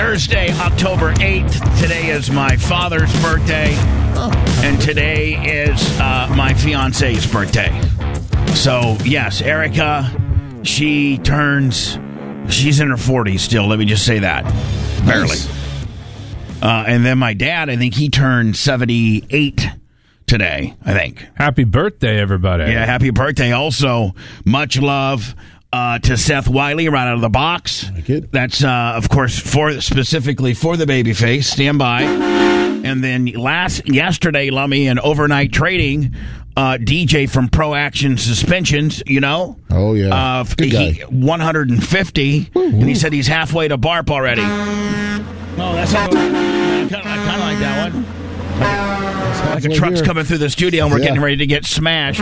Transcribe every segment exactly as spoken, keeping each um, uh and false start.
Thursday, October eighth. Today is my father's birthday, and today is uh, my fiance's birthday. So, yes, Erica, she turns, she's in her forties still, let me just say that. Barely. Nice. Uh, and then my dad, I think he turned seventy-eight today, I think. Happy birthday, everybody. Yeah, happy birthday. Also, much love uh, to Seth Wiley right out of the box. Like it. That's, uh, of course, for specifically for the baby face. Stand by. And then last yesterday, Lummy, in overnight trading, uh, D J from Pro Action Suspensions, you know? Oh, yeah. Uh, Good guy. he, one hundred fifty, and he said he's halfway to BARP already. Oh, that's not... I kind of like that one. Like a truck's here. coming through the studio and we're Yeah. getting ready to get smashed.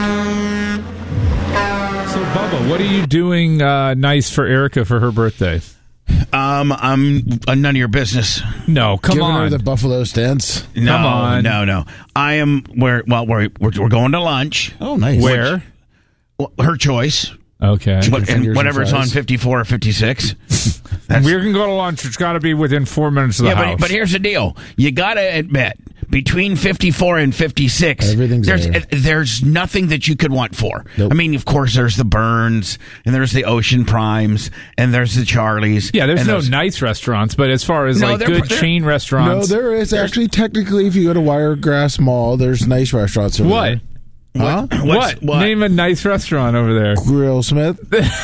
So, Bubba, what are you doing uh, nice for Erica for her birthday? Um, I'm uh, none of your business. No, come Giving on. her the buffalo stance. No, Come on. no, no. I am where. Well, we're we're, we're going to lunch. Oh, nice. Where? Well, her choice. Okay. What, fingers and and whatever's on fries. fifty-four or fifty-six. And we're going to go to lunch. It's got to be within four minutes of the Yeah, house. but, but here's the deal. You got to admit, between fifty-four and fifty-six, Everything's there's there. uh, there's nothing that you could want for. Nope. I mean, of course, there's the Burns, and there's the Ocean Primes, and there's the Charlies. yeah, there's and no those- nice restaurants, but as far as No, like they're- good they're- chain No, restaurants. there is actually technically, if you go to Wiregrass Mall, there's nice restaurants over What? there. Huh? What's- What? Name a nice restaurant over there. Grill Smith.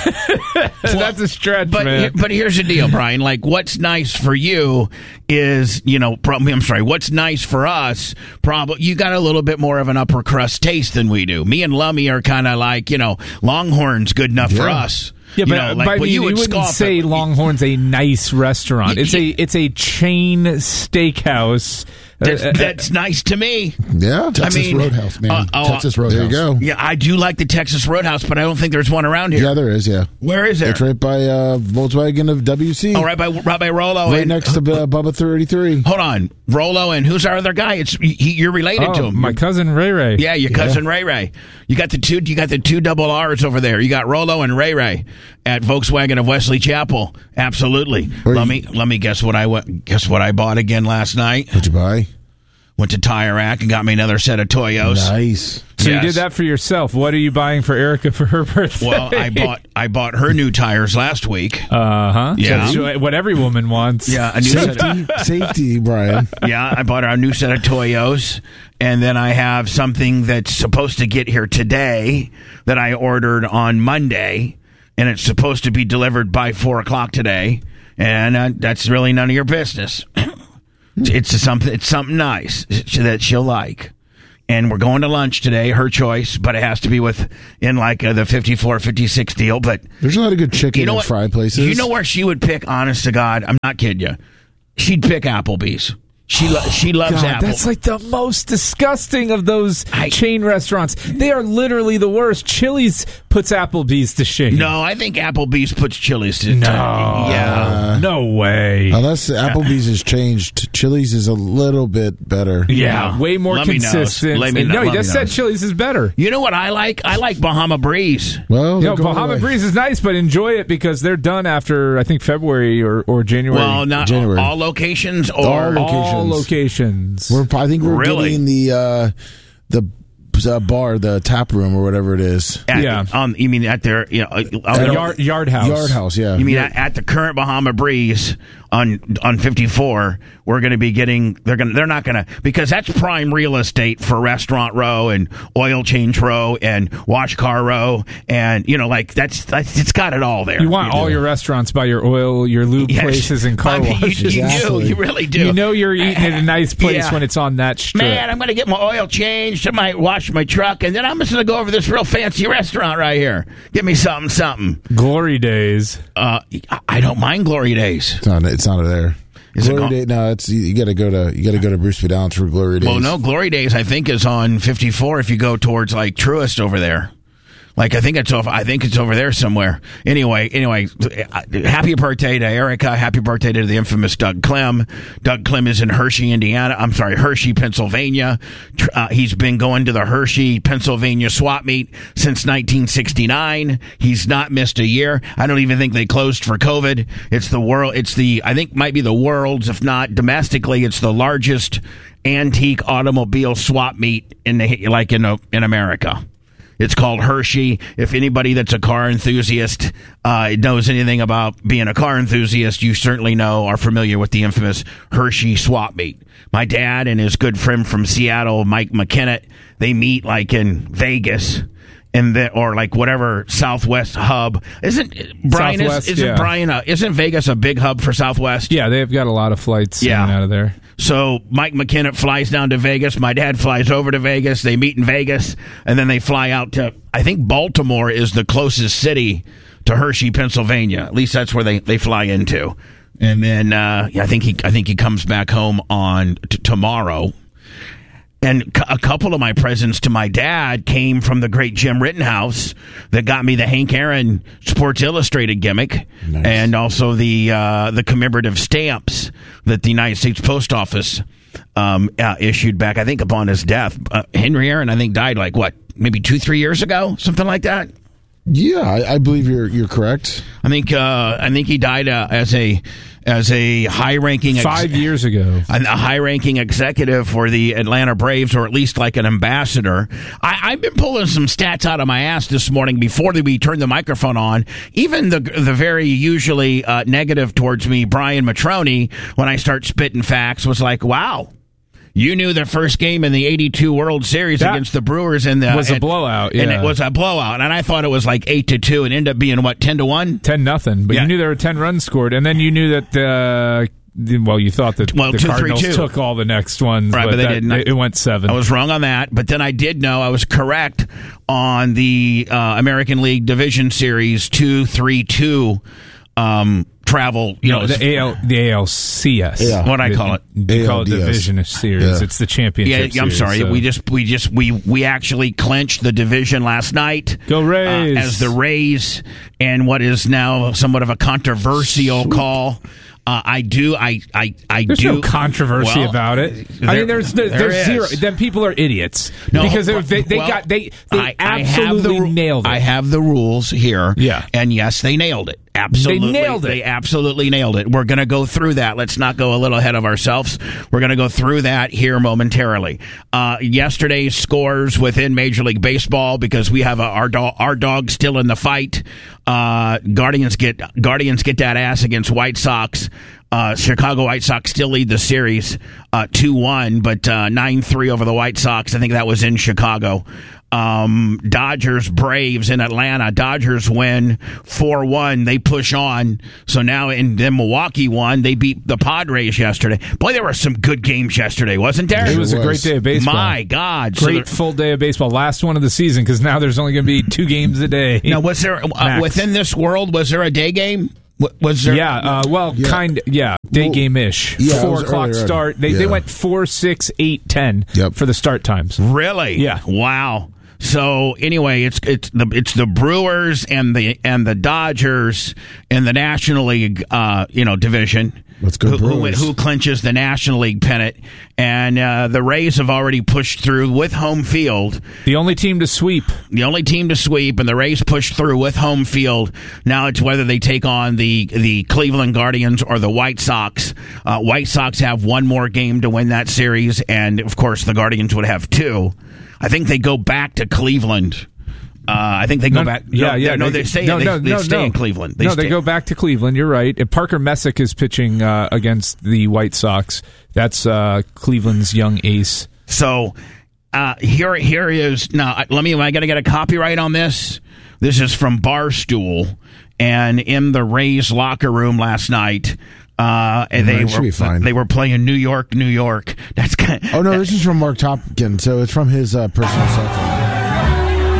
That's a stretch, But man. but here's the deal, Brian. Like, what's nice for you is, you know, probably, I'm sorry, what's nice for us, probably, you got a little bit more of an upper crust taste than we do. Me and Lummy are kind of like, you know, Longhorn's good enough for Yeah. us. Yeah, You but know, like, but I well, mean, you, would wouldn't scoff say at- Longhorn's a nice restaurant. Y- It's y- a it's a chain steakhouse. That's, Uh, uh, that's nice to me. Yeah. Texas I mean, Roadhouse, man. uh, oh, Texas There Roadhouse. you go. Yeah, I do like the Texas Roadhouse, but I don't think there's one around here. Yeah, there is, yeah. Where is there? It's right by uh, Volkswagen of W C. Oh, right by right by Rolo. Right and, next to uh, Bubba thirty-three. Hold on, Rolo, and who's our other guy? It's he, you're related to oh, him. my cousin Ray Ray. Yeah, your cousin Ray Ray. You got the two. You got the two double R's over there. You got Rolo and Ray Ray at Volkswagen of Wesley Chapel. Absolutely. Are let you- me let me guess what I went. Guess what I bought again last night. What'd you buy? Went to Tire Rack and got me another set of Toyos. Nice. So you Yes. did that for yourself. What are you buying for Erica for her birthday? Well, I bought I bought her new tires last week. Uh huh. Yeah. So, what every woman wants. Yeah, a new set of, Safety, safety, Brian. yeah. I bought her a new set of Toyos, and then I have something that's supposed to get here today that I ordered on Monday, and it's supposed to be delivered by four o'clock today. And uh, that's really none of your business. It's something. It's something nice that she'll like. And we're going to lunch today, her choice, but it has to be with in like uh, the fifty-four, fifty-six deal. But There's a lot of good chicken you know and what? fry places. You know where she would pick? Honest to God, I'm not kidding you. She'd pick Applebee's. She lo- she loves God, Apple. that's like the most disgusting of those I- chain restaurants. They are literally the worst. Chili's puts Applebee's to shame. no, I think Applebee's puts Chili's to. No. yeah. no way. Unless Applebee's has changed, Chili's is a little bit better. yeah, Yeah. way more Let me know. consistent. Let me And know. no, he Let me just know. said Chili's is better. You know what I like? I like Bahama Breeze. Well, You they're know, going Bahama away. Breeze is nice, but enjoy it because they're done after I think February or, or January. Well, not January. all locations or All lo- all locations. locations. We're, I think we're Really? getting the uh, the uh, bar, the tap room, or whatever it is. at, Yeah. on. You mean at their you know uh, At on- yard, yard house. Yard House, yeah. You mean at, at the current Bahama Breeze on on fifty-four? We're going to be getting. They're going. They're not going to because that's prime real estate for Restaurant Row and Oil Change Row and Wash Car Row and you know like that's, that's it's got it all there. You want all do. your restaurants by your oil, your lube Yes. places, and car I mean, you, washes. you do. Exactly. You really do. You know you're eating at a nice place Yeah. when it's on that strip. Man, I'm going to get my oil changed. I might wash my truck, and then I'm just going to go over to this real fancy restaurant right here. Get me something, something. Glory days. Uh, I- I don't mind Glory Days. It's not. It's not there. Is it Glory gone? Day. No, it's you, you got to go to you got to go to Bruce Vidal's for Glory Days. Well, no, Glory Days I think is on fifty-four if you go towards like Truist over there. Like I think it's over. I think it's over there somewhere. Anyway, anyway, happy birthday to Erica. Happy birthday to the infamous Doug Clem. Doug Clem is in Hershey, Indiana. I'm sorry, Hershey, Pennsylvania. Uh, he's been going to the Hershey, Pennsylvania swap meet since nineteen sixty-nine. He's not missed a year. I don't even think they closed for COVID. It's the world. It's the I think might be the world's, if not domestically, it's the largest antique automobile swap meet in the like in in America. It's called Hershey. If anybody that's a car enthusiast uh, knows anything about being a car enthusiast, you certainly know, are familiar with the infamous Hershey swap meet. My dad and his good friend from Seattle, Mike McKinnett, they meet like in Vegas. And the, or like whatever Southwest hub isn't Brian Southwest, is, isn't yeah. Brian a, isn't Vegas a big hub for Southwest? Yeah, they've got a lot of flights Yeah. in and out of there. So Mike McKinnett flies down to Vegas. My dad flies over to Vegas. They meet in Vegas, and then they fly out to, I think Baltimore is the closest city to Hershey, Pennsylvania. At least that's where they, they fly into. And then uh, yeah, I think he I think he comes back home on t- tomorrow. And c- a couple of my presents to my dad came from the great Jim Rittenhouse that got me the Hank Aaron Sports Illustrated gimmick, Nice. and also the uh, the commemorative stamps that the United States Post Office um, uh, issued back, I think, upon his death. Uh, Henry Aaron, I think, died like, what, maybe two, three years ago? Something like that? Yeah, I, I believe you're you're correct. I think uh, I think he died uh, as a as a high-ranking ex- Five years ago. a high-ranking executive for the Atlanta Braves, or at least like an ambassador. I, I've been pulling some stats out of my ass this morning before we turned the microphone on. Even the the very usually uh, negative towards me, Brian Matroni, when I start spitting facts, was like, wow. You knew the first game in the eighty-two World Series That against the Brewers in the was a and- blowout, and yeah. it was a blowout, and I thought it was like eight to two, and ended up being what, ten to one. Ten nothing, but Yeah. you knew there were ten runs scored, and then you knew that the the- well, you thought that Well, the two, three, Cardinals two. took all the next ones, Right, but they that- didn't. It, it went seven. I was wrong on that, but then I did know I was correct on the uh, American League Division Series two three two um, travel. You no, know, the A L the A L C S. Yeah. What'd I call it? You call it A L D S. Division Series. Yeah. It's the championship. Yeah, I'm series, sorry. so- We just we just we we actually clinched the division last night. Go Rays. Uh, as the Rays, and what is now somewhat of a controversial call. Uh, I do. I. I. I There's do. no controversy well, about it. I there- mean, there's there's, there there's zero. is. Then people are idiots No, because they but- they, they well, got they they I- I have absolutely the ru- nailed it. I have the rules here. Yeah. And yes, they nailed it. Absolutely. They nailed it. They absolutely nailed it. We're going to go through that. Let's not go a little ahead of ourselves. We're going to go through that here momentarily. Uh, yesterday's scores within Major League Baseball, because we have a, our, do- our dog still in the fight. Uh, Guardians get Guardians get that ass against White Sox. Uh, Chicago White Sox still lead the series uh, two one, but uh, nine three over the White Sox. I think that was in Chicago. Um, Dodgers, Braves in Atlanta. Dodgers win four one. They push on. So now, in then Milwaukee won. They beat the Padres yesterday. Boy, there were some good games yesterday, wasn't there? It was a was. great day of baseball. My God. So Great there- full day of baseball. Last one of the season, because now there's only going to be two games a day. now, was there, uh, Max. within this world, was there a day game? W- Was there? Yeah, uh, well, Yeah. kind yeah, day Well, game ish. yeah, it Four was o'clock earlier. start. They, they Yeah. went four, six, eight, ten Yep. for the start times. Really? Yeah. Wow. So anyway, it's it's the it's the Brewers and the and the Dodgers in the National League, uh, you know, division. Let's go who, who, Brewers. who clinches the National League pennant, and uh, the Rays have already pushed through with home field. The only team to sweep. The only team to sweep, and the Rays push through with home field. Now it's whether they take on the the Cleveland Guardians or the White Sox. Uh, White Sox have one more game to win that series, and of course the Guardians would have two. I think they go back to Cleveland. Uh, I think they go No, back. yeah, no, yeah. No, they, stay. No, they, no, they no, stay no. in Cleveland. They no, stay. they go back to Cleveland. You're right. And Parker Messick is pitching uh, against the White Sox. That's uh, Cleveland's young ace. So uh, here, here is now. Let me. I got to get a copyright on this. This is from Barstool, and in the Rays locker room last night. Uh, and they it should were be fine. they were playing New York, New York. That's kind. Oh no, this is from Mark Topkin, so it's from his uh, personal cell phone.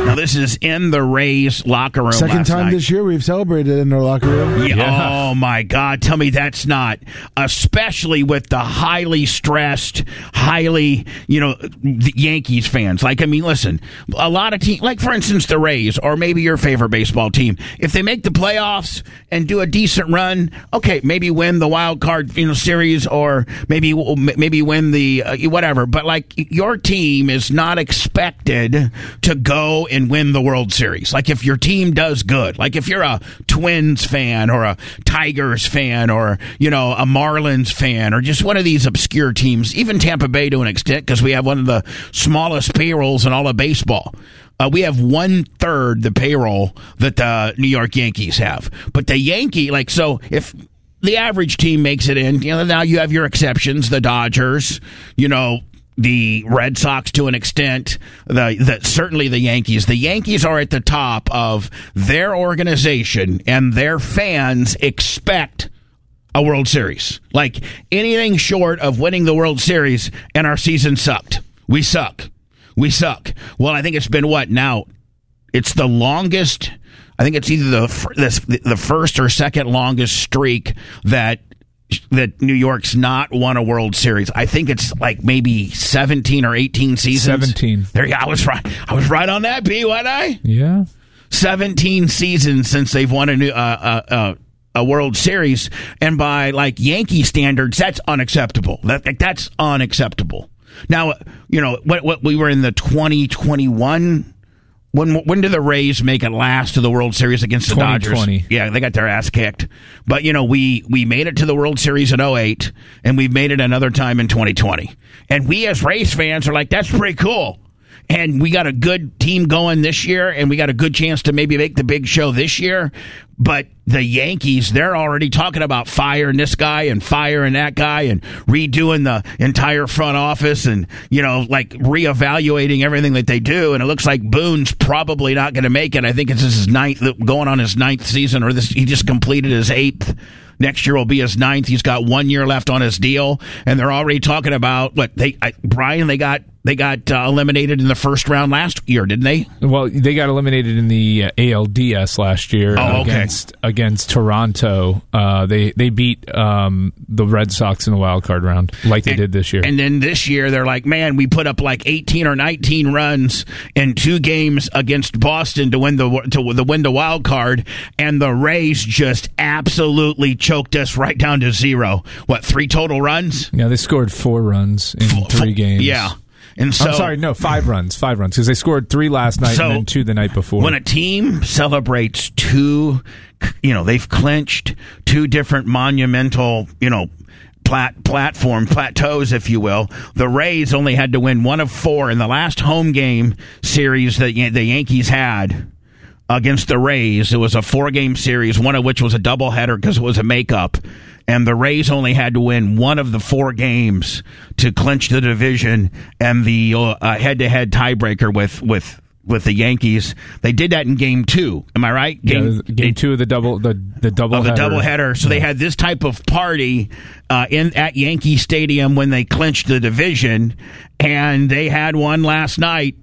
Now, this is in the Rays locker room. Second last time night. this year we've celebrated in their locker room. Yeah. Yeah. Oh, my God. Tell me that's not, especially with the highly stressed, highly, you know, the Yankees fans. Like, I mean, listen, a lot of teams, like, for instance, the Rays, or maybe your favorite baseball team, if they make the playoffs and do a decent run, okay, maybe win the wild card, you know, series, or maybe maybe win the uh, whatever. But, like, your team is not expected to go and win the World Series. Like, if your team does good, like if you're a Twins fan or a Tigers fan or, you know, a Marlins fan or just one of these obscure teams, even Tampa Bay to an extent, because we have one of the smallest payrolls in all of baseball. Uh, we have one third the payroll that the New York Yankees have. But the Yankee, like, so if the average team makes it in, you know, now you have your exceptions, the Dodgers, you know, the Red Sox to an extent, the, the certainly the Yankees. The Yankees are at the top of their organization, and their fans expect a World Series. Like, anything short of winning the World Series, and our season sucked. We suck. We suck. Well, I think it's been what now? It's the longest. I think it's either the the first or second longest streak that. that New York's not won a World Series. I think it's like maybe seventeen or eighteen seasons. seventeen. There you go. I was right. I was right on that, B, wasn't I? Yeah. seventeen seasons since they've won a new uh, uh, uh, a World Series, and by like Yankee standards, that's unacceptable. That like, that's unacceptable. Now, you know what? What we were in the twenty twenty-one. When when did the Rays make it last to the World Series against the Dodgers? Yeah, they got their ass kicked. But, you know, we, we made it to the World Series in oh eight, and we've made it another time in twenty twenty. And we as Rays fans are like, that's pretty cool. And we got a good team going this year, and we got a good chance to maybe make the big show this year. But the Yankees, they're already talking about firing this guy and firing that guy and redoing the entire front office and, you know, like reevaluating everything that they do. And it looks like Boone's probably not going to make it. I think it's his ninth, going on his ninth season, or this, he just completed his eighth. Next year will be his ninth. He's got one year left on his deal, and they're already talking about what they. I, Brian, they got they got uh, eliminated in the first round last year, didn't they? Well, they got eliminated in the uh, A L D S last year oh, against okay. against Toronto. Uh, they they beat um, the Red Sox in the wild card round, like they and, did this year. And then this year, they're like, man, we put up like eighteen or nineteen runs in two games against Boston to win the to the win the wild card, and the Rays just absolutely choked us right down to zero. What, three total runs? Yeah, they scored four runs in Four, three games. Yeah. And so, I'm sorry, no, five runs, five runs, because they scored three last night so and then two the night before. When a team celebrates two, you know, they've clinched two different monumental, you know, plat platform plateaus, if you will. The Rays only had to win one of four in the last home game series that the Yankees had against the Rays. It was a four-game series, one of which was a doubleheader because it was a makeup. And the Rays only had to win one of the four games to clinch the division and the uh, head-to-head tiebreaker with, with with the Yankees. They did that in game two. Am I right? Game, yeah, game two of the double the the double of the header. doubleheader. So yeah. They had this type of party uh, in at Yankee Stadium when they clinched the division, and they had one last night.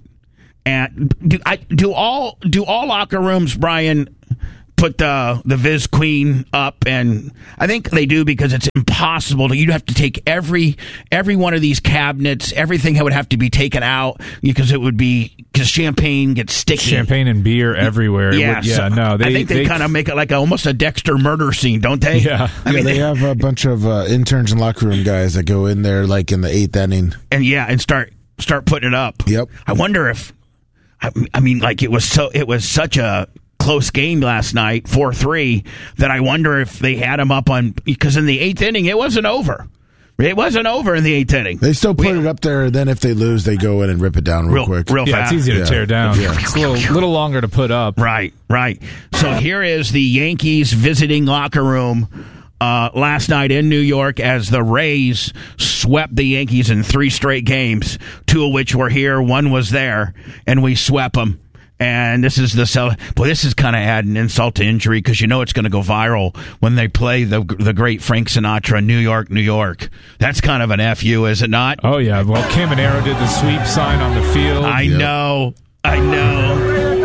And do I do all do all locker rooms, Brian, put the the Viz Queen up? And I think they do, because it's impossible to, you'd have to take every every one of these cabinets, everything that would have to be taken out, because it would be, because champagne gets sticky, champagne and beer everywhere. Yeah, would, yeah, so no, they, I think they, they kind of make it like a, almost a Dexter murder scene, don't they? Yeah, I yeah, mean they, they have a bunch of uh, interns and locker room guys that go in there like in the eighth inning, and yeah, and start start putting it up. Yep. I wonder if, I, I mean, like it was so it was such a close game last night, four three, that I wonder if they had him up on, because in the eighth inning it wasn't over. It wasn't over in the eighth inning. They still put we, it up there. Then if they lose, they go in and rip it down real, real quick. Real yeah, fast. it's easy to yeah. tear down. Yeah. It's a little, little longer to put up. Right, right. So here is the Yankees visiting locker room uh, last night in New York as the Rays swept the Yankees in three straight games, two of which were here, one was there, and we swept them. And this is the cell. Boy, this is kind of adding insult to injury, because you know it's going to go viral when they play the the great Frank Sinatra, New York, New York. That's kind of an F U, is it not? Oh, yeah. Well, Caminero did the sweep sign on the field. I Yep. know. I know.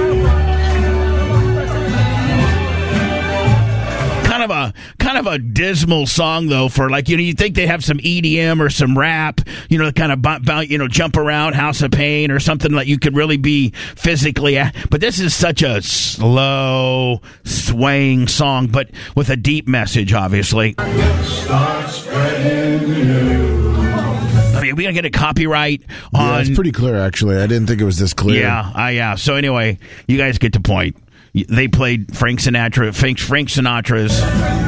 kind of a dismal song, though, for like, you know, you think they have some E D M or some rap, you know, kind of, b- b- you know, jump around, House of Pain or something like you could really be physically at. But this is such a slow, swaying song, but with a deep message, obviously. I mean, are we going to get a copyright on... Yeah, it's pretty clear, actually. I didn't think it was this clear. Yeah, uh, yeah. So anyway, you guys get the point. They played Frank Sinatra, Frank, Frank Sinatra's.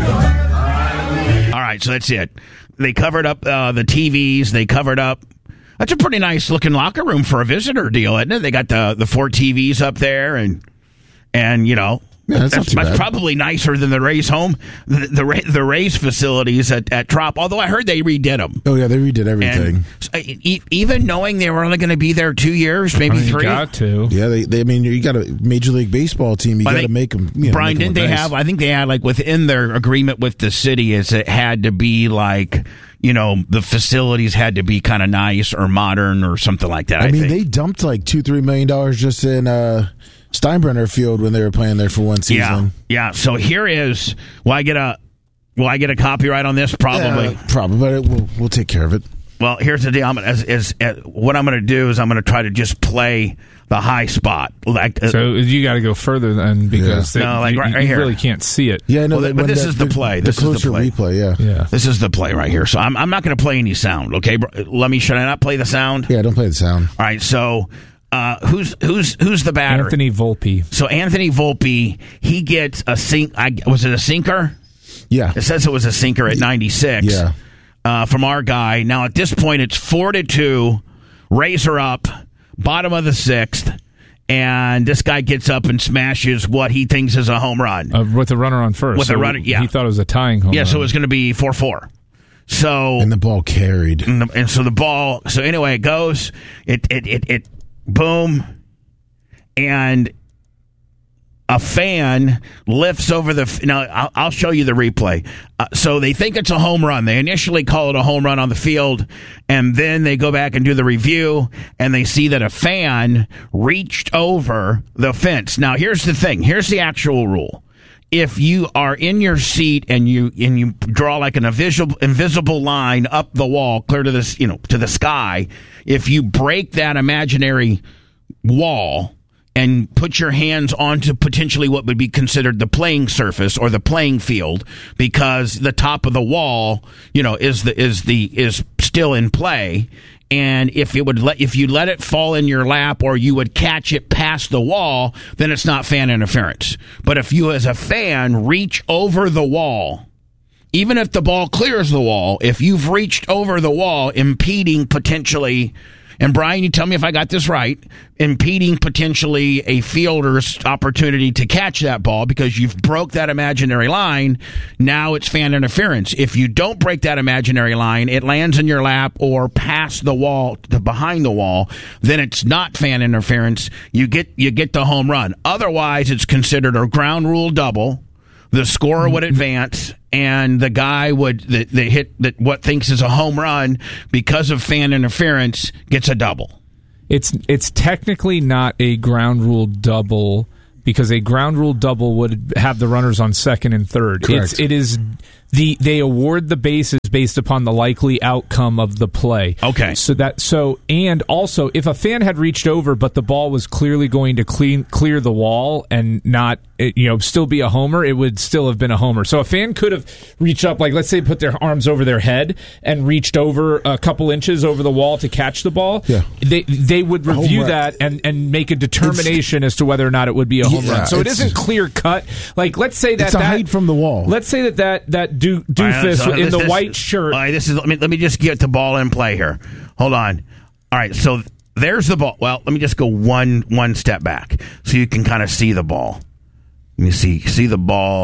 All right, so that's it. They covered up uh, the T Vs. They covered up... That's a pretty nice looking locker room for a visitor deal, isn't it? They got the, the four T Vs up there, and, and you know... Yeah, that's, that's, that's probably nicer than the Rays home, the the, the Rays facilities at, at Trop. Although I heard they redid them. Oh yeah, they redid everything. And, e- even knowing they were only going to be there two years, maybe I mean, three. You got to. Yeah, they, they. I mean, you got a Major League Baseball team. You got to make them. You know, Brian, make them didn't they nice. have? I think they had like within their agreement with the city is it had to be like, you know, the facilities had to be kind of nice or modern or something like that. I, I mean, think. they dumped like two, three million dollars just in uh, Steinbrenner Field when they were playing there for one season. Yeah, yeah. So here is. Will I get a? Will I get a copyright on this? Probably. Yeah, probably, but it, we'll we'll take care of it. Well, here's the deal. I'm, as, as, as, what I'm going to do is I'm going to try to just play the high spot. Like, uh, So you got to go further then because Yeah. they, No, like you, right- right you here. really can't see it. Yeah, no, Well, that- but when this that- is the play. The This is the closer play. replay. Yeah, Yeah. This is the play right here. So I'm, I'm not going to play any sound. Okay, bro? Let me. Should I not play the sound? yeah. Don't play the sound. All right. So uh, who's who's who's the batter? Anthony Volpe. So Anthony Volpe, he gets a sink. I, was it a sinker? Yeah, It says it was a sinker at ninety-six. Yeah. Uh, from our guy. Now at this point, it's four to two. Rays are up, bottom of the sixth, and this guy gets up and smashes what he thinks is a home run. Uh, with a runner on first. With so a runner, yeah. He thought it was a tying home yeah, run. so it was going to be four four. So and the ball carried. and, the, and so the ball. So anyway, it goes. It it it, it boom, and a fan lifts over the. Now I'll, I'll show you the replay. Uh, so they think it's a home run. They initially call it a home run on the field, and then they go back and do the review, and they see that a fan reached over the fence. Now here's the thing. Here's the actual rule. If you are in your seat and you and you draw like an invisible invisible line up the wall, clear to this, you know, to the sky, if you break that imaginary wall and put your hands onto potentially what would be considered the playing surface or the playing field, because the top of the wall, you know, is the is the is still in play. And if it would let if you let it fall in your lap or you would catch it past the wall, then it's not fan interference. But if you as a fan reach over the wall, even if the ball clears the wall, if you've reached over the wall, impeding potentially, and Brian, you tell me if I got this right, impeding potentially a fielder's opportunity to catch that ball because you've broke that imaginary line, now it's fan interference. If you don't break that imaginary line, it lands in your lap or past the wall to behind the wall, then it's not fan interference. You get you get the home run. Otherwise, it's considered a ground rule double. The scorer would advance, and the guy would that they hit that what thinks is a home run because of fan interference gets a double. It's it's technically not a ground rule double because a ground rule double would have the runners on second and third. Correct. It's, it is the they award the bases based upon the likely outcome of the play. Okay. So that so and also if a fan had reached over but the ball was clearly going to clean clear the wall and not you know still be a homer, it would still have been a homer. So a fan could have reached up, like let's say put their arms over their head and reached over a couple inches over the wall to catch the ball. Yeah. They they would review Home run. that and, and make a determination as to whether or not it would be a home Yeah, run. So it it's- isn't clear cut. Like let's say that It's a that height from the wall. Let's say that that that do, All right, doofus so in this- the this- white shirt. All right, this is let me let me just get the ball in play here. Hold on. All right, so there's the ball. Well, let me just go one one step back so you can kind of see the ball. Let me see see the ball.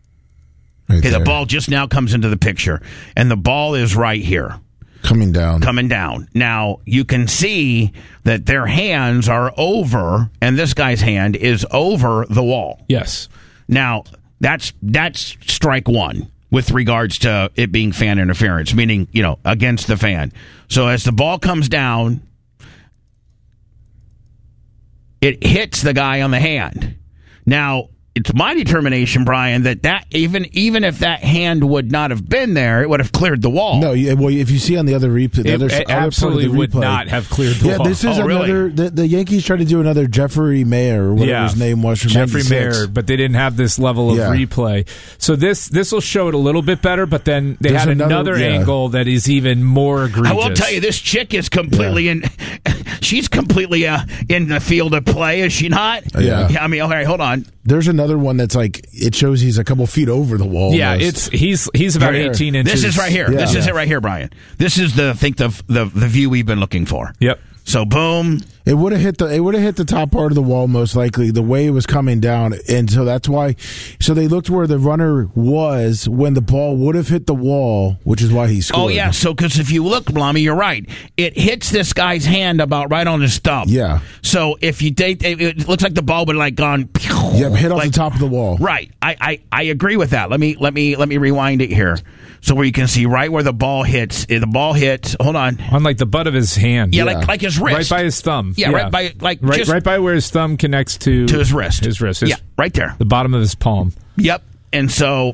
Right Okay, the there. ball just now comes into the picture, and the ball is right here. coming down. coming down. Now, you can see that their hands are over, and this guy's hand is over the wall. Yes. Now, that's that's strike one with regards to it being fan interference, meaning, you know, against the fan. So as the ball comes down, it hits the guy on the hand. Now, it's my determination, Brian, that, that even even if that hand would not have been there, it would have cleared the wall. No, yeah, well, if you see on the other replay, the It, other, it other absolutely part of the would replay, not have cleared the Yeah, wall. this is Oh, really? another. The, the Yankees tried to do another Jeffrey Mayer, or whatever Yeah. his name was, from Jeffrey ninety-six. Mayer, but they didn't have this level of Yeah. replay. So this this will show it a little bit better, but then they There's had another- another, yeah. angle that is even more egregious. I will tell you, this chick is completely in. She's completely uh, in the field of play, is she not? Yeah. I mean, all right, hold on. There's another one that's like it shows he's a couple feet over the wall. Yeah, almost. it's he's he's about Right here. eighteen inches. This is right here. Yeah. This is Yeah. it right here, Brian. This is the I think the the the view we've been looking for. Yep. So boom. It would have hit the it would have hit the top part of the wall most likely the way it was coming down, and so that's why. So they looked where the runner was when the ball would have hit the wall, which is why he scored. Oh yeah. So because if you look, Blummy, you're right. It hits this guy's hand about right on his thumb. Yeah. So if you date, it looks like the ball would like gone. Yep, hit off like- the top of the wall. Right. I, I, I agree with that. Let me let me let me rewind it here, so where you can see right where the ball hits. The ball hits. Hold on. on like the butt of his hand. Yeah, Yeah. like like his wrist. right by his thumb. Yeah, right by like right, just right by where his thumb connects to to his wrist. His wrist. His, yeah, right there. the bottom of his palm. Yep. And so,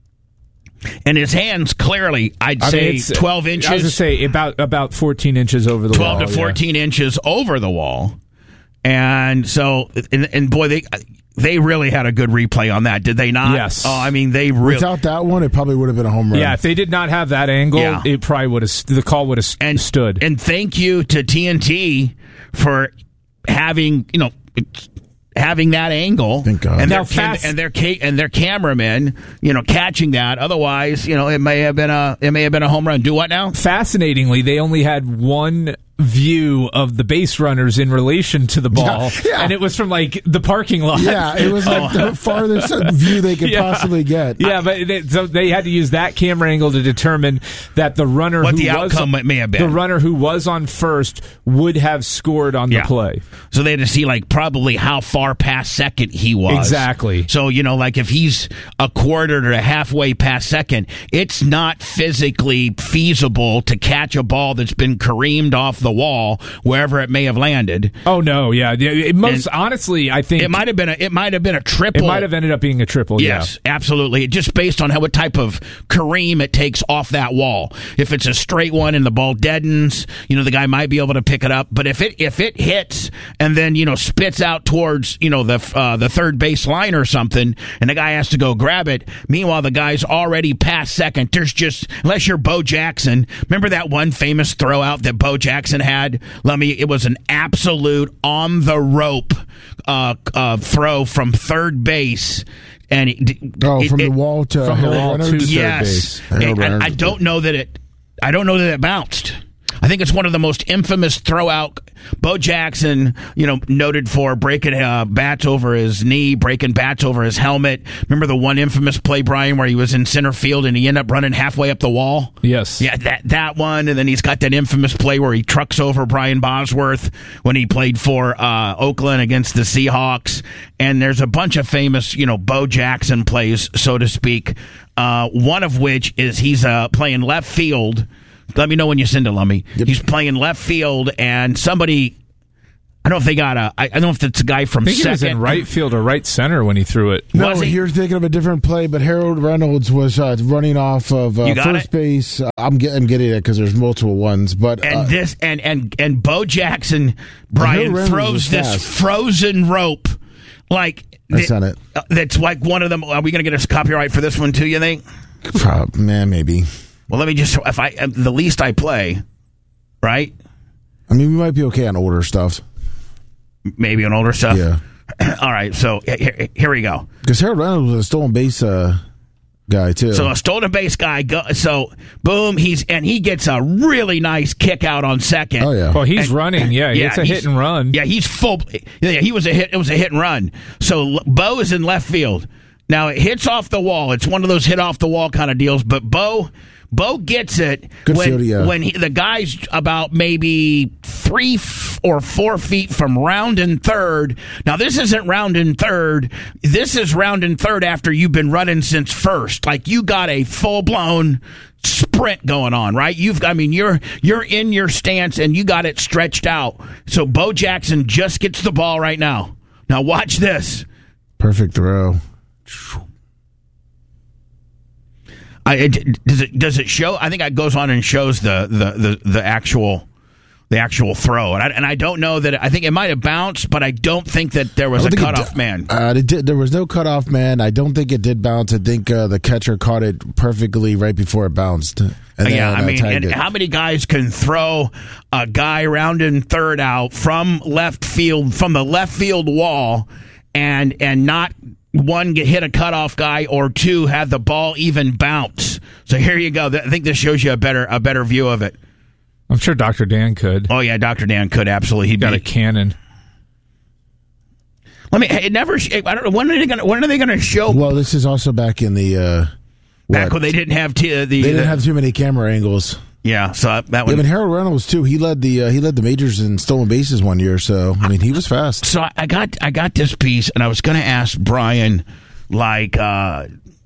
and his hands clearly, I'd I say mean, it's, twelve I was inches, to say about about fourteen inches over the twelve wall. to fourteen inches over the wall. And so, and, and boy, they they really had a good replay on that, did they not? Yes. Oh, I mean, they really. Without that one, it probably would have been a home Yeah. run. yeah, if they did not have that angle, Yeah. it probably would have the call would have and stood. And thank you to T N T for having you know having that angle. Thank God. And Now, their, fast- and, and their ca- and their cameramen, you know, catching that. Otherwise, you know, it may have been a it may have been a home run. Do what now? Fascinatingly, they only had one view of the base runners in relation to the ball, Yeah. and it was from like the parking lot. Yeah, it was like the farthest view they could Yeah. possibly get. Yeah, but they, so they had to use that camera angle to determine that the runner What who the was outcome may have been. the runner who was on first would have scored on Yeah. the play. So they had to see like probably how far past second he was. Exactly. So, you know, like if he's a quarter to halfway past second, it's not physically feasible to catch a ball that's been careened off the wall wherever it may have landed. Oh no, yeah. yeah it most And honestly, I think It might have been a it might have been a it triple. might have ended up being a triple. Yes, absolutely. Just based on how what type of careem it takes off that wall. If it's a straight one and the ball deadens, you know, the guy might be able to pick it up. But if it if it hits and then, you know, spits out towards, you know, the uh, the third base line or something, and the guy has to go grab it. Meanwhile, the guy's already past second. There's just unless you're Bo Jackson. Remember that one famous throw out that Bo Jackson had? Let me. It was an absolute on the rope uh, uh, throw from third base. And it, Oh, it- from it- the wall to from the Harold wall to Reynolds? third yes, base. Harold And- and Reynolds. I don't know that it. I don't know that it bounced. I think it's one of the most infamous throw out. Bo Jackson, you know, noted for breaking uh, bats over his knee, breaking bats over his helmet. Remember the one infamous play, Brian, where he was in center field and he ended up running halfway up the wall? Yes. Yeah, that that one, and then he's got that infamous play where he trucks over Brian Bosworth when he played for uh, Oakland against the Seahawks. And there's a bunch of famous, you know, Bo Jackson plays, so to speak. Uh, one of which is he's uh, playing left field. Let me know when you send it, Lummy. Yep. He's playing left field, and somebody. I don't know if they got a. I don't know if it's a guy from I think second. he was in right field or right center when he threw it. No, Was he? you're thinking of a different play, but Harold Reynolds was uh, running off of uh, You got first it? base. Uh, I'm, get, I'm getting it because there's multiple ones, but And uh, this and and and Bo Jackson, Brian, Reynolds throws was this fast. frozen rope like I that- sent it. uh, that's like one of them. Are we going to get a copyright for this one too? You think? Prob- man, maybe. Well, let me just. If I uh, the least I play, right? I mean, we might be okay on older stuff. Maybe on older stuff. Yeah, All right. So here, here we go. because Harold Reynolds was a stolen base uh, guy too. So a stolen base guy. Go, so boom, he's and he gets a really nice kick out on second. oh yeah, Well, he's And- running. Yeah, Yeah, it's a he's- hit and run. Yeah, he's full. Yeah, he was a hit. It was a hit and run. So L- Bo is in left field. Now it hits off the wall. It's one of those hit off the wall kind of deals. But Bo, Bo gets it Good when field, yeah. when he, the guy's about maybe three f- or four feet from round and third. Now this isn't round and third. This is round and third after you've been running since first. Like you got a full blown sprint going on, right? You've, I mean, you're you're in your stance and you got it stretched out. So Bo Jackson just gets the ball right now. Now watch this. perfect throw. I, it, does it does it show? I think it goes on and shows the the, the, the actual the actual throw, and I, and I don't know that. I think it might have bounced, but I don't think that there was a cutoff d- man. Uh, it did, there was no cutoff man. I don't think it did bounce. I think uh, the catcher caught it perfectly right before it bounced. And yeah, then, I uh, mean, and it. how many guys can throw a guy rounding third out from left field, from the left field wall, and and not one get hit a cutoff guy, or two have the ball even bounce? So here you go. I think this shows you a better a better view of it. I'm sure Doctor Dan could. Oh yeah, Doctor Dan could absolutely. He got be, a cannon. Let me. It never. I don't know when are they going. When are they going to show? Well, this is also back in the uh, back what? when they didn't have t- the. They didn't the, have too many camera angles. Yeah, so that Yeah, one. but Harold Reynolds too. He led the uh, he led the majors in stolen bases one year. So I mean, he was fast. So I got I got this piece, and I was going to ask Brian, like, uh,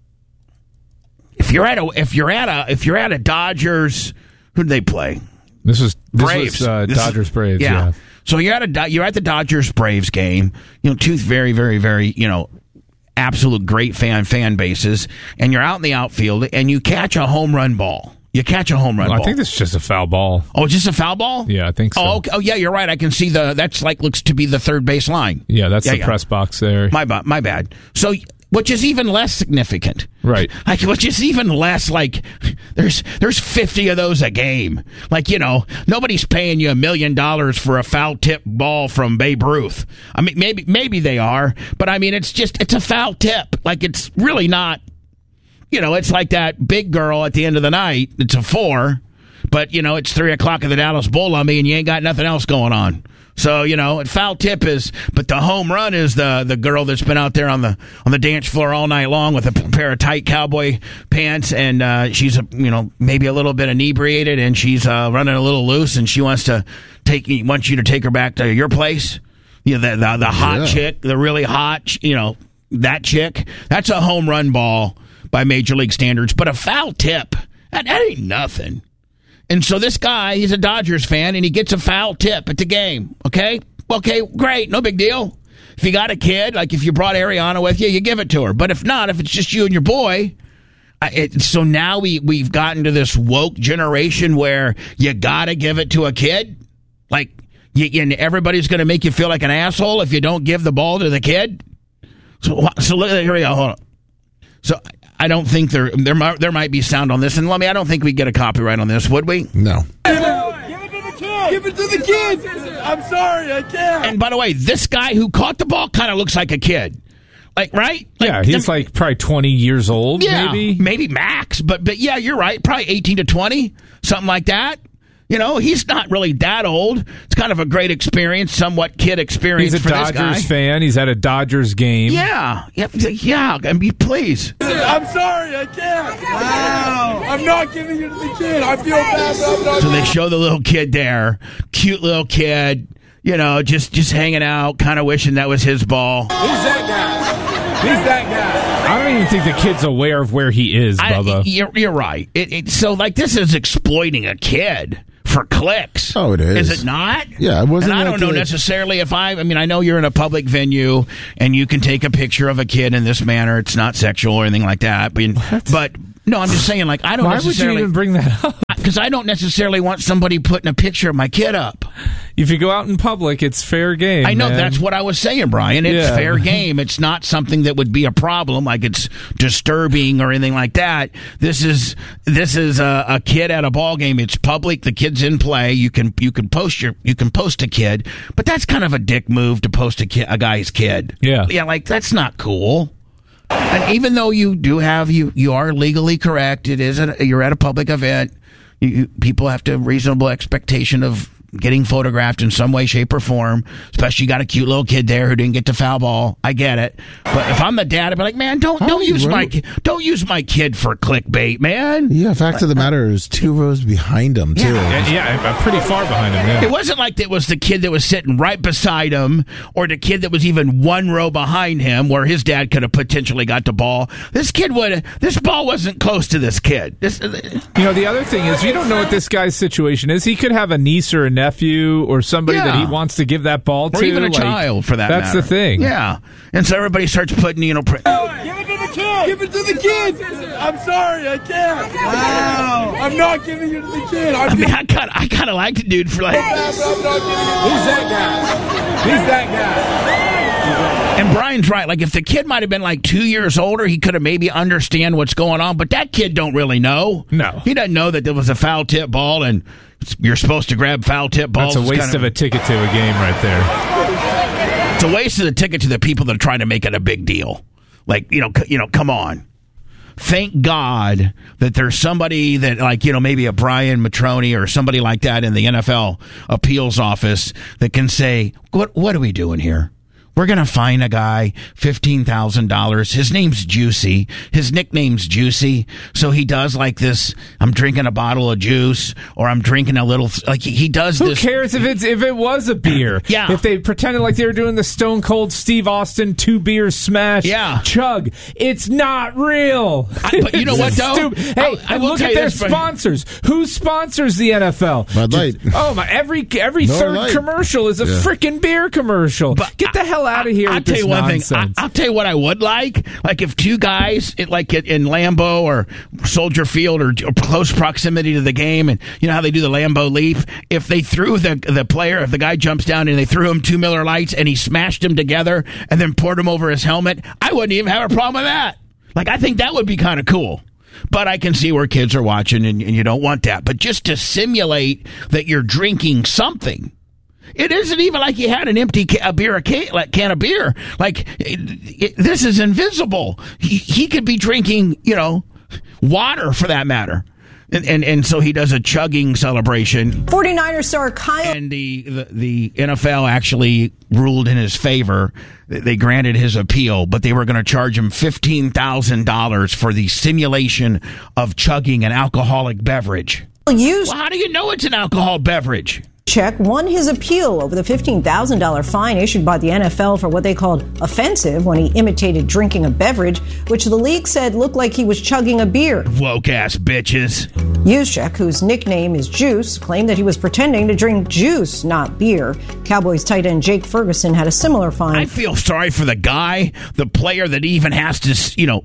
if you're at a if you're at a if you're at a Dodgers, who do they play? This was this Braves. was uh, This Dodgers is- Braves. Yeah. Yeah. So you're at a you're at the Dodgers Braves game. You know, two very very very you know absolute great fan fan bases, and you're out in the outfield, and you catch a home run ball. You catch a home run Well, ball. I think this is just a foul ball. Oh, just a foul ball? Yeah, I think so. Oh, okay. Oh, yeah, you're right. I can see the that's like looks to be the third base line. Yeah, that's Yeah, the yeah. press box there. My ba- my bad. So, which is even less significant, Right. Like, which is even less like there's there's fifty of those a game. Like, you know, nobody's paying you a million dollars for a foul tip ball from Babe Ruth. I mean, maybe maybe they are, but I mean, it's just it's a foul tip. Like, it's really not. You know, it's like that big girl at the end of the night. It's a four. But, you know, it's three o'clock at the Dallas Bowl on me, and you ain't got nothing else going on. So, you know, foul tip is, but the home run is the the girl that's been out there on the on the dance floor all night long with a pair of tight cowboy pants, and uh, she's, a, you know, maybe a little bit inebriated, and she's uh, running a little loose, and she wants to take wants you to take her back to your place. You know, the the, the hot Yeah. chick, the really hot, you know, that chick. That's a home run ball by Major League standards, but a foul tip, that, that ain't nothing. And so this guy, he's a Dodgers fan, and he gets a foul tip at the game. Okay? Okay, great. No big deal. If you got a kid, like if you brought Ariana with you, you give it to her. But if not, if it's just you and your boy, uh, it, so now we, we've gotten to this woke generation where you got to give it to a kid. Like, you, and everybody's going to make you feel like an asshole if you don't give the ball to the kid. So, so look, here we go. Hold on. So I don't think there there might, there might be sound on this, and let me. I don't think we get a copyright on this, would we? No. Give it to the kid. Give it to the kid. I'm sorry, I can't. And by the way, this guy who caught the ball kind of looks like a kid, like right? Like, yeah, he's I mean, like probably twenty years old, yeah, maybe. maybe max, but but yeah, you're right, probably eighteen to twenty, something like that. You know, he's not really that old. It's kind of a great experience, somewhat kid experience He's a for this guy. Dodgers fan. He's at a Dodgers game. Yeah, yeah, yeah. I mean, please. I'm sorry, I can't. Wow. I'm not giving it to the kid. I feel bad. But I'm not So they show the little kid there, cute little kid, you know, just just hanging out, kind of wishing that was his ball. He's that guy. He's that guy. I don't even think the kid's aware of where he is, I, Bubba. you're, you're right. It, it, so, like, this is exploiting a kid for clicks. Oh, it is. Is it not? Yeah, it wasn't And I like don't know a- necessarily if I. I mean, I know you're in a public venue and you can take a picture of a kid in this manner. It's not sexual or anything like that. But, but no, I'm just saying, like, I don't Why would you necessarily. even bring that up? Because I don't necessarily want somebody putting a picture of my kid up. If you go out in public, it's fair game. I know man. that's what I was saying, Brian. It's Yeah. fair game. It's not something that would be a problem, like it's disturbing or anything like that. This is this is a, a kid at a ball game. It's public. The kid's in play. You can you can post your you can post a kid, but that's kind of a dick move to post a kid, a guy's kid. Yeah. yeah, like that's not cool. And even though you do have you you are legally correct, it is a, you're at a public event. You, you, people have to have reasonable expectation of getting photographed in some way, shape, or form. Especially you got a cute little kid there who didn't get to foul ball. I get it, but if I'm the dad, I'd be like, man, don't How don't you use my wrote- ki- don't use my kid for clickbait, man. Yeah, fact of the matter is two rows behind him, too. And yeah, I'm pretty far behind him. Yeah. It wasn't like it was the kid that was sitting right beside him or the kid that was even one row behind him where his dad could have potentially got the ball. This kid would this ball wasn't close to this kid. This, You know, the other thing is, you don't know what this guy's situation is. He could have a niece or a nephew or somebody Yeah. that he wants to give that ball to. or even a like, child for that That's matter. the thing. Yeah. And so everybody starts putting, you know, pr- Give it to kid. Give it to the kid. I'm sorry, I can't. Wow. I'm not giving it to the kid. I'm I mean, I kind of, I kind of like the dude for like. I'm not giving it. He's that guy. He's that guy. And Brian's right. Like, if the kid might have been like two years older, he could have maybe understand what's going on. But that kid don't really know. No, he doesn't know that there was a foul tip ball, and you're supposed to grab foul tip balls. That's a waste kind of, of a ticket to a game right there. It's a waste of the ticket to the people that are trying to make it a big deal. Like, you know, c- you know, come on. Thank God that there's somebody that, like, you know, maybe a Brian Matroni or somebody like that in the N F L appeals office that can say, what, what are we doing here? We're going to fine a guy fifteen thousand dollars. His name's Juicy. His nickname's Juicy. So he does like this, I'm drinking a bottle of juice, or I'm drinking a little, like he, he does Who this. Who cares if it's if it was a beer? Yeah. If they pretended like they were doing the Stone Cold Steve Austin two beers smash yeah. chug. It's not real. I, but you know what, though? Hey, I, I look at their this, sponsors. But... Who sponsors the N F L? Bud Light. Oh, my. Every, every third Light. commercial is a yeah. freaking beer commercial. But Get the hell out of here I, with I'll tell you one nonsense. thing. I, I'll tell you what I would like. Like if two guys, it, like in Lambeau or Soldier Field or, or close proximity to the game, and you know how they do the Lambeau leap. If they threw the the player, if the guy jumps down and they threw him two Miller Lights and he smashed them together and then poured them over his helmet, I wouldn't even have a problem with that. Like I think that would be kind of cool. But I can see where kids are watching and, and you don't want that. But just to simulate that you're drinking something. It isn't even like you had an empty ca- a beer, a can, like can of beer. Like it, it, this is invisible. He, he could be drinking, you know, water for that matter. And, and and so he does a chugging celebration. forty-niners star Kyle. And the, the, the N F L actually ruled in his favor. They granted his appeal, but they were going to charge him fifteen thousand dollars for the simulation of chugging an alcoholic beverage. Use- well, how do you know it's an alcohol beverage? Check won his appeal over the fifteen thousand dollars fine issued by the N F L for what they called offensive when he imitated drinking a beverage, which the league said looked like he was chugging a beer. Woke-ass bitches. Juszczyk, whose nickname is Juice, claimed that he was pretending to drink juice, not beer. Cowboys tight end Jake Ferguson had a similar fine. I feel sorry for the guy, the player that even has to, you know,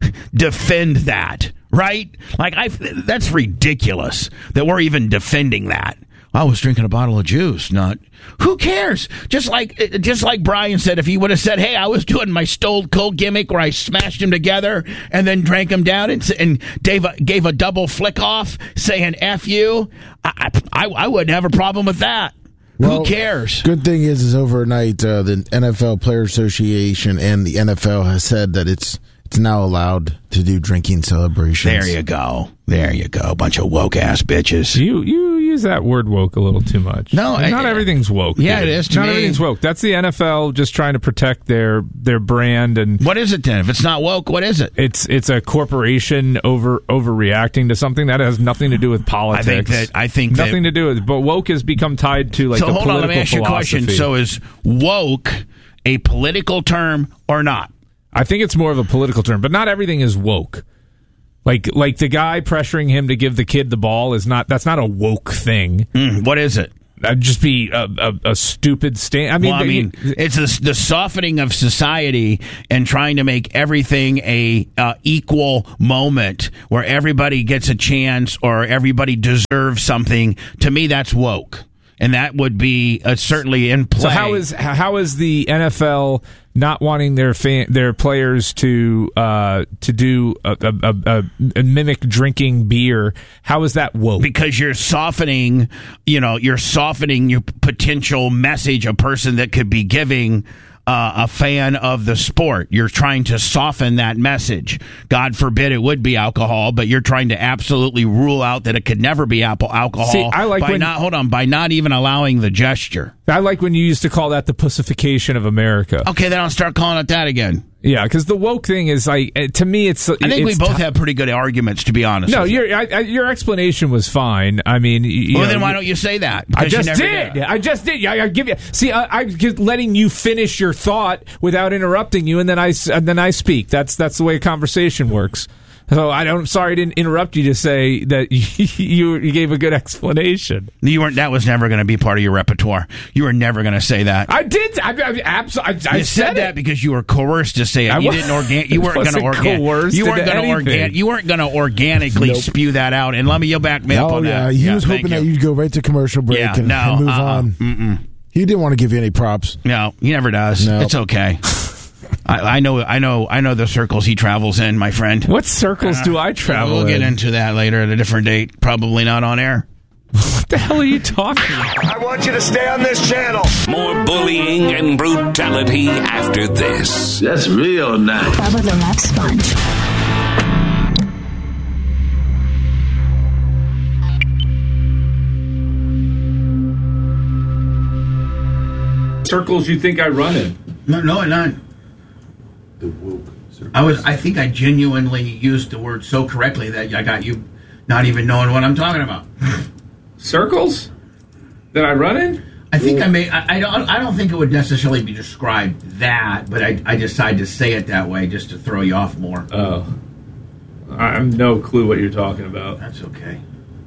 defend that, right? Like, I, that's ridiculous that we're even defending that. I was drinking a bottle of juice, not... Who cares? Just like just like Brian said, if he would have said, hey, I was doing my Stone Cold gimmick where I smashed them together and then drank them down and, and gave, a, gave a double flick off saying F you, I, I, I wouldn't have a problem with that. Well, who cares? Good thing is, is overnight, uh, the N F L Player Association and the N F L has said that it's it's now allowed to do drinking celebrations. There you go. There you go. Bunch of woke-ass bitches. You you use that word woke a little too much. No, I, not everything's woke. Yeah, dude. it is to Not me. everything's woke. That's the N F L just trying to protect their their brand. And what is it then? If it's not woke, what is it? It's it's a corporation over overreacting to something that has nothing to do with politics. I think that I think nothing that, to do with. But woke has become tied to like so a hold political on. Let me ask you a philosophy. question. So is woke a political term or not? I think it's more of a political term, but not everything is woke. Like like the guy pressuring him to give the kid the ball is not. That's not a woke thing. Mm, what is it? That'd just be a, a, a stupid stand. I mean, well, I mean, it's a, the softening of society and trying to make everything a uh, equal moment where everybody gets a chance or everybody deserves something. To me, that's woke, and that would be uh, certainly in play. So how is how is the N F L not wanting their fan, their players to uh, to do a, a, a, a mimic drinking beer? How is that woke? Because you're softening, you know, you're softening your potential message a person that could be giving uh, a fan of the sport. You're trying to soften that message. God forbid it would be alcohol, but you're trying to absolutely rule out that it could never be apple alcohol. See, I like by when, not hold on by not even allowing the gesture. I like when you used to call that the pussification of America. Okay, then I'll start calling it that again. Yeah, because the woke thing is like to me, it's. I think it's we both t- have pretty good arguments, to be honest. No, with your I, I, your explanation was fine. I mean, you well, know, then why don't you say that? I Because just you never did. did. I just did. I, I give you. See, I, I'm just letting you finish your thought without interrupting you, and then I and then I speak. That's that's the way a conversation works. So I don't. Sorry, I didn't interrupt you to say that you you gave a good explanation. You weren't. That was never going to be part of your repertoire. You were never going to say that. I did. I, I, absolutely. I, I you said, said that it. because you were coerced to say it. I you was, didn't organ. You weren't going to organ. You weren't going to organ. You weren't going to organically nope. spew that out. And let me you back me up oh, on yeah. that. He yeah, was hoping you. that you'd go right to commercial break yeah, and, no, and move uh-uh. on. Mm-mm. He didn't want to give you any props. No, he never does. Nope. It's okay. I, I know, I know, I know the circles he travels in, my friend. What circles uh, do I travel? We'll in? get into that later at a different date. Probably not on air. What the hell are you talking about? I want you to stay on this channel. More bullying and brutality after this. That's real nice. Bubba the Love Sponge. Circles you think I run in? No, no, not. The woke circles. I was. I think I genuinely used the word so correctly that I got you not even knowing what I'm talking about. Circles that I run in? I think I may. I, I don't. I don't think it would necessarily be described that, but I, I decided to say it that way just to throw you off more. Oh, I have no clue what you're talking about. That's okay.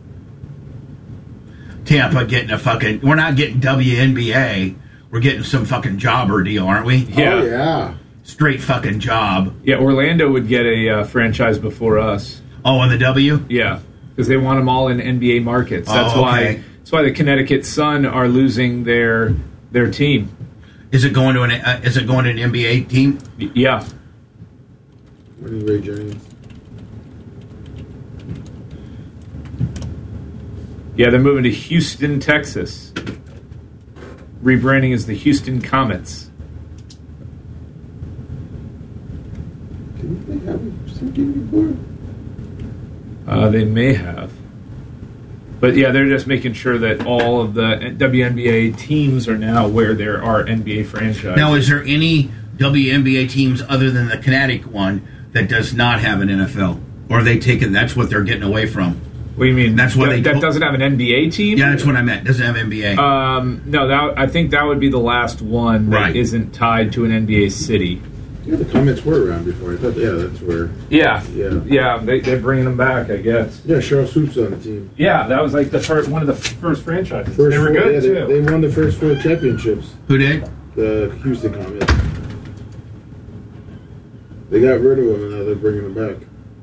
Tampa getting a fucking. We're not getting W N B A. We're getting some fucking jobber deal, aren't we? Yeah. Oh, yeah. Straight fucking job. Yeah, Orlando would get a uh, franchise before us. Oh, on the W? Yeah, because they want them all in N B A markets. That's oh, okay. why. That's why the Connecticut Sun are losing their their team. Is it going to an? Uh, is it going to an N B A team? Y- yeah. Morning, Ray Jennings. Yeah, they're moving to Houston, Texas. Rebranding as the Houston Comets. Didn't they have a team before? Uh, they may have. But yeah, they're just making sure that all of the W N B A teams are now where there are N B A franchises. Now, is there any W N B A teams other than the Connecticut one that does not have an N F L? Or are they taking, that's what they're getting away from? What do you mean? That's what that, they that told- doesn't have an N B A team? Yeah, that's what I meant. Doesn't have N B A. Um, no, that I think that would be the last one that Right. isn't tied to an N B A city. Yeah, the Comets were around before. I thought, yeah, that's where. Yeah, Yeah. yeah. They, they're bringing them back, I guess. Yeah, Cheryl Swoop's on the team. Yeah, that was like the first one of the first franchises. First they were four, good yeah, too. They, they won the first four championships. Who did? The Houston Comets. They got rid of them and now they're bringing them back.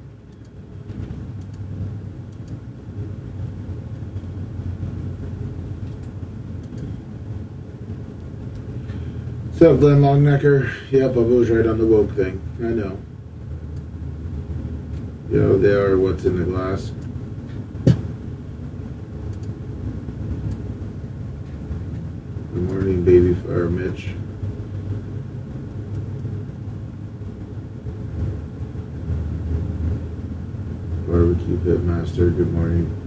What's up, Glenn Longnecker? Yep, I was right on the woke thing. I know. You know, they are what's in the glass. Good morning, baby fire Mitch. Barbecue Pit Master, good morning.